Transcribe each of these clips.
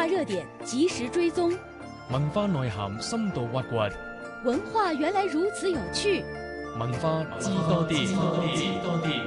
化热点及时追踪， 文化內涵深度挖掘， 文化原來如此有趣， 文化知多啲，知多啲。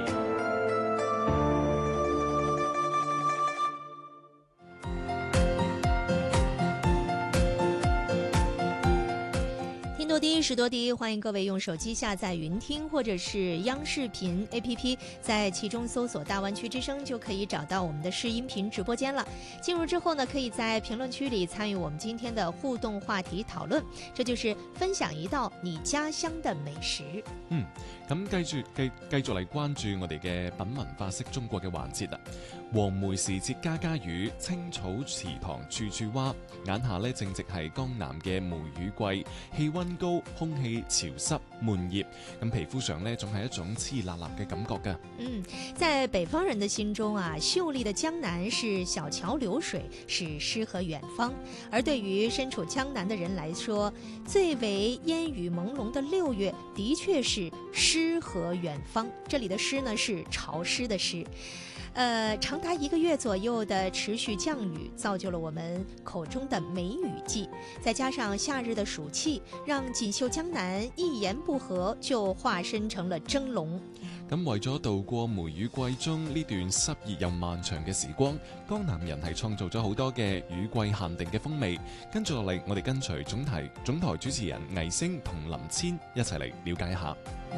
听多啲识多啲，欢迎各位用手机下载云听或者是央视频 APP， 在其中搜索大湾区之声就可以找到我们的视音频直播間了。进入之後呢，可以在評論區裏參與我們今天的互動話題討論，這就是分享一道你家鄉的美食。 咁繼續嚟關注我哋嘅品文化識中國嘅環節啦。黃梅時節家家雨，青草池塘處處蛙。眼下呢，正值係江南嘅梅雨季，氣溫高，空氣潮濕悶熱，咁皮膚上呢，總係一種黐辣辣嘅感覺㗎。 在北方人的心中啊，秀麗的江南是小橋流水，是詩和遠方。而對於身處江南的人來說，最為煙雨朦朧的6月，的確是詩和遠方。這裡的詩呢，是潮濕的詩。長達1個月左右的持續降雨，造就了我們口中的梅雨季。再加上夏日的暑氣，讓錦繡江南一言不合就化身成了蒸籠。 咁為咗度過梅雨季中呢段濕熱又漫長嘅時光，江南人係創造咗好多嘅雨季限定嘅風味。跟住落嚟，我哋跟隨總台主持人魏星同林千一齊嚟了解一下。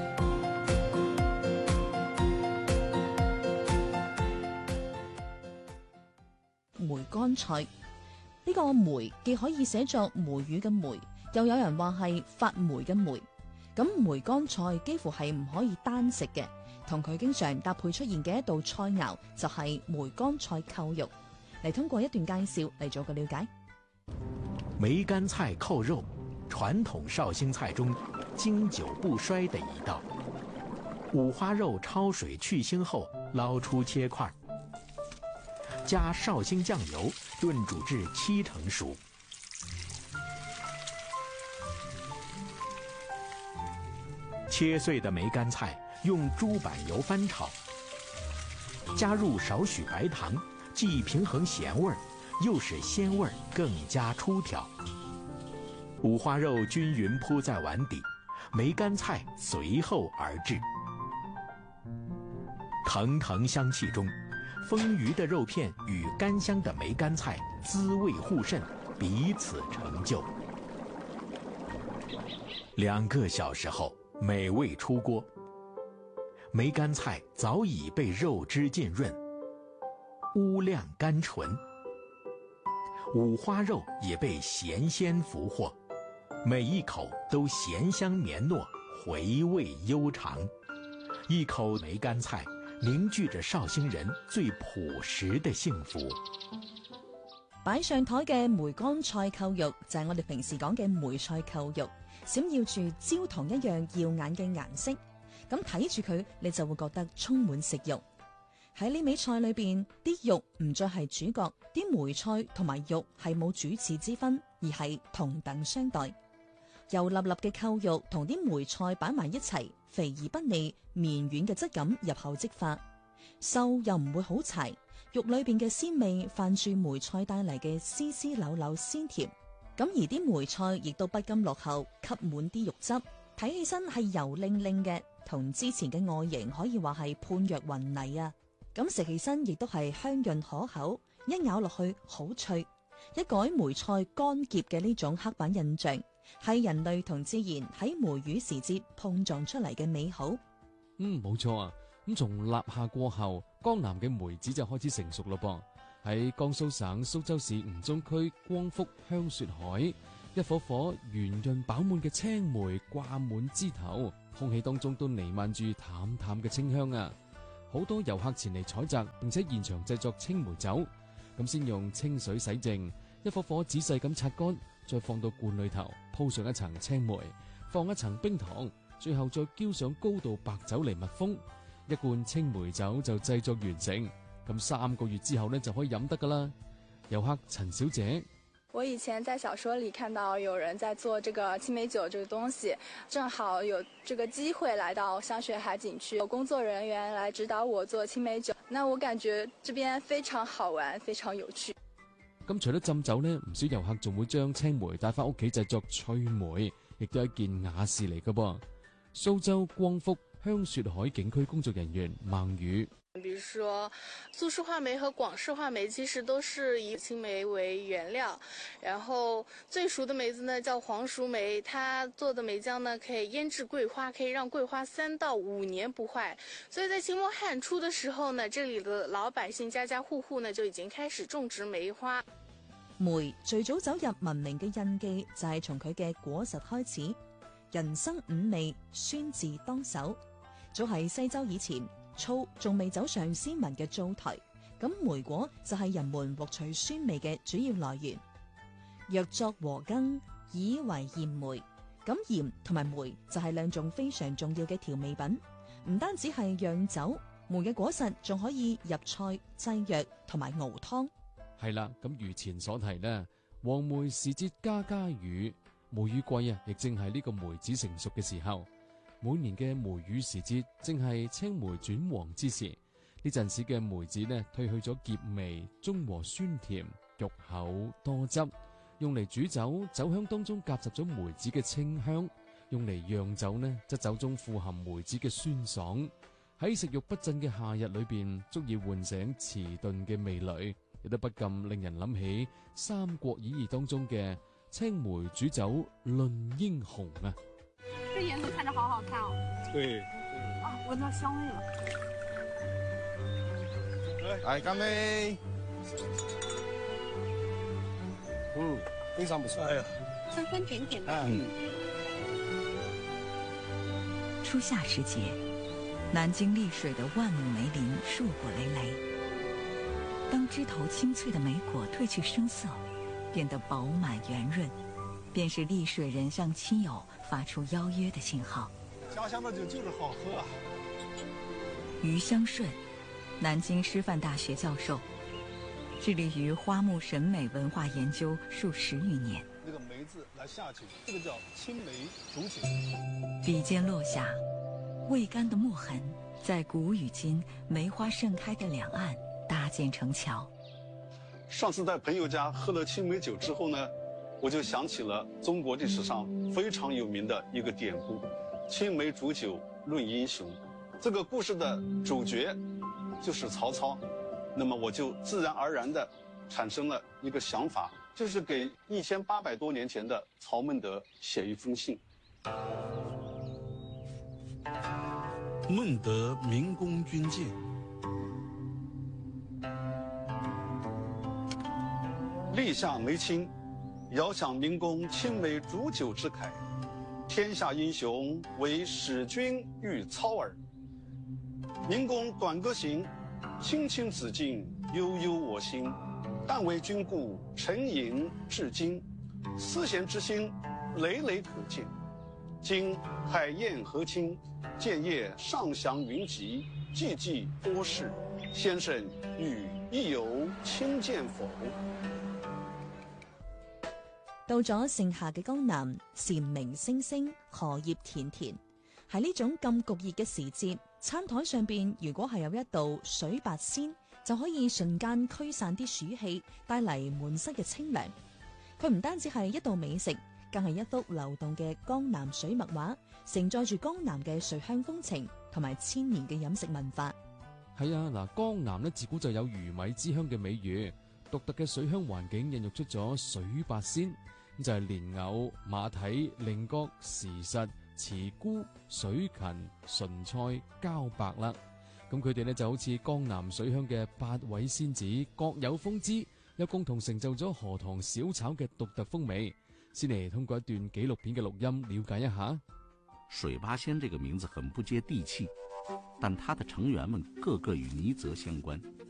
梅乾菜呢個梅既可以寫作梅雨嘅梅，又有人話係發霉嘅霉。咁梅乾菜幾乎係唔可以單食嘅，同佢經常搭配出現嘅一道菜肴就係梅乾菜扣肉。嚟通過一段介紹嚟做個了解。 梅乾菜扣肉，傳統紹興菜中經久不衰的一道。五花肉焯水去腥後撈出切塊，加紹興醬油燉煮至7成熟，切碎的梅乾菜用豬板油翻炒，加入少許白糖，既平衡鹹味，又使鮮味更加出挑。五花肉均勻鋪在碗底，梅乾菜隨後而至。騰騰香氣中，豐腴的肉片與甘香的梅乾菜滋味互滲，彼此成就。2個小時後，美味出鍋，梅乾菜早已被肉汁浸潤，烏亮甘醇，五花肉也被鹹鮮俘獲，每一口都鹹香綿糯，回味悠長。一口梅乾菜凝聚着紹興人最樸實的幸福。 擺上台嘅梅乾菜扣肉就係我哋平時講嘅梅菜扣肉，閃耀住焦糖一樣耀眼嘅顏色。咁睇住佢，你就會覺得充滿食慾。喺呢味菜裏邊，啲肉唔再係主角，啲梅菜同埋肉係冇主次之分，而係同等相待。油粒粒嘅扣肉同啲梅菜擺埋一齊，肥而不膩，綿軟嘅質感入口即化，瘦又唔會好柴，肉裏邊嘅鮮味泛住梅菜帶嚟嘅絲絲柳柳鮮甜。咁而啲梅菜亦都不甘落後，吸滿啲肉汁，睇起身係油靈靈嘅，同之前嘅外形可以話係判若雲泥啊！咁食起身亦都係香潤可口，一咬落去好脆，一改梅菜乾澀嘅呢種刻板印象，係人類同自然喺梅雨時節碰撞出嚟嘅美好。 冇錯啊！咁從立夏過後，江南嘅梅子就開始成熟咯噃。喺江蘇省蘇州市吳中區光福香雪海，一顆顆圓潤飽滿嘅青梅掛滿枝頭，空氣當中都彌漫住淡淡嘅清香啊！好多遊客前嚟採摘，並且現場製作青梅酒。咁先用清水洗淨，一顆顆仔細咁擦乾，再放到罐裏頭，鋪上一層青梅，放一層冰糖，最後再澆上高度白酒嚟密封。一罐青梅酒就製作完成。咁3個月之後呢，就可以飲得噶啦。遊客陳小姐， 我以前在小說裡看到有人在做這個青梅酒這個東西，正好有這個機會來到香雪海景區，有工作人員來指導我做青梅酒，那我感覺這邊非常好玩，非常有趣。 咁除咗浸酒呢，唔少遊客仲會將青梅帶翻屋企製作脆梅，亦都係一件雅事嚟㗎噃。蘇州光福香雪海景區工作人員孟宇。 比如說蘇式話梅和廣式話梅其實都是以青梅為原料，然後最熟的梅子呢叫黃淑梅，它做的梅漿呢可以醃製桂花，可以讓桂花3到5年不壞。所以在清末漢初的時候呢，這裡的老百姓家家戶戶呢就已經開始種植梅花。 梅最早走入文明嘅印記就係從佢嘅果實開始，人生5味，酸字當首。早喺西周以前，醋仲未走上先民嘅灶台，咁梅果就係人們獲取酸味嘅主要來源。若作和羹，以為鹽梅。咁鹽同埋梅就係2種非常重要嘅調味品，唔單止係釀酒，梅嘅果實仲可以入菜、製藥同埋熬湯。 係啦，咁如前所提呢，黃梅時節家家雨，梅雨季啊，亦正係呢個梅子成熟嘅時候。每年嘅梅雨時節，正係青梅轉黃之時。呢陣時嘅梅子呢，褪去咗澀味，中和酸甜，肉厚多汁，用嚟煮酒，酒香當中夾雜咗梅子嘅清香；用嚟釀酒呢，則酒中富含梅子嘅酸爽。喺食慾不振嘅夏日裏邊，足以喚醒遲鈍嘅味蕾，亦都不禁令人諗起《三國演義》當中嘅青梅煮酒論英雄啊！ 這顏色看着好好看哦。 對。 啊，聞到香味了。 來，乾杯。非常不錯。哎呀， 酸酸甜甜的。 初夏時節，南京麗水的萬畝梅林碩果累累。當枝頭青翠的梅果褪去生澀，變得飽滿圓潤，便是麗水人向親友發出邀約的信號。 家鄉的酒就是好喝啊。 余香順，南京師範大學教授，致力於花木審美文化研究數10餘年。 那個梅字來下酒，這個叫青梅煮酒。 筆尖落下，未乾的墨痕在古與今梅花盛開的兩岸搭建成橋。 上次在朋友家喝了青梅酒之後呢，我就想起了中國歷史上非常有名的一個典故《青梅煮酒論英雄》。這個故事的主角就是曹操，那麼我就自然而然地產生了一個想法，就是給1800多年前的曹孟德寫一封信。 孟德明公軍艦， 立夏梅青，遙想明公青梅煮酒之慨，天下英雄唯使君遇操耳。明公短歌行，青青子衿，悠悠我心。但為君故，沉吟至今，思賢之心，累累可見。今海晏河清，建業上祥雲集，寂寂多事。先生與亦有親見否？ 到咗盛夏嘅江南，蟬鳴聲聲，荷葉田田。喺呢種咁焗熱嘅時節，餐台上邊如果係有一道水白鮮，就可以瞬間驅散啲暑氣，帶嚟滿室嘅清涼。佢唔單止係一道美食，更係一幅流動嘅江南水墨畫，承載住江南嘅水鄉風情同埋1000年嘅飲食文化。 係啊，嗱，江南呢自古就有魚米之鄉嘅美譽，獨特嘅水鄉環境孕育出咗水白鮮，咁就係蓮藕、馬蹄、菱角、時實、慈菇、水芹、純菜、茭白啦。咁佢哋呢就好似江南水鄉嘅8位仙子，各有風姿，又共同成就咗荷塘小炒嘅獨特風味。先嚟通過一段紀錄片嘅錄音了解一下。 水八仙這個名字很不接地氣，但它的成員們個個與泥澤相關。